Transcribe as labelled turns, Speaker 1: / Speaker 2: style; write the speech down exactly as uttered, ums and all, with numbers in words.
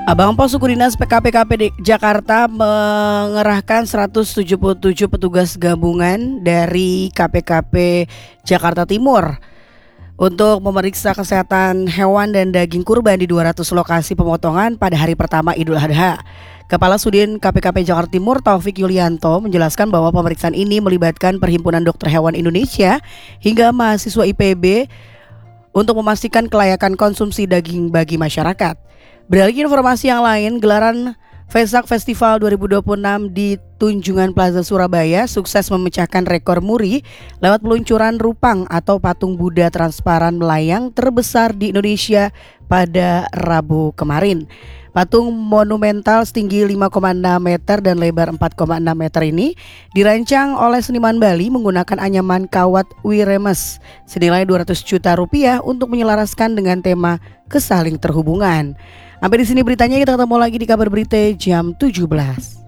Speaker 1: Abang Pos Suku Dinas P K P K P D Jakarta mengerahkan seratus tujuh puluh tujuh petugas gabungan dari K P K P Jakarta Timur untuk memeriksa kesehatan hewan dan daging kurban di dua ratus lokasi pemotongan pada hari pertama Idul Adha. Kepala Sudin K P K P Jakarta Timur Taufik Yulianto menjelaskan bahwa pemeriksaan ini melibatkan Perhimpunan Dokter Hewan Indonesia hingga mahasiswa I P B untuk memastikan kelayakan konsumsi daging bagi masyarakat. Beralih informasi yang lain, gelaran Vesak Festival dua ribu dua puluh enam di Tunjungan Plaza Surabaya sukses memecahkan rekor muri lewat peluncuran rupang atau patung Buddha transparan melayang terbesar di Indonesia pada Rabu kemarin. Patung monumental setinggi lima koma enam meter dan lebar empat koma enam meter ini dirancang oleh seniman Bali menggunakan anyaman kawat wiremes senilai dua ratus juta rupiah untuk menyelaraskan dengan tema kesaling terhubungan. Sampai di sini beritanya, kita ketemu lagi di kabar berita jam tujuh belas.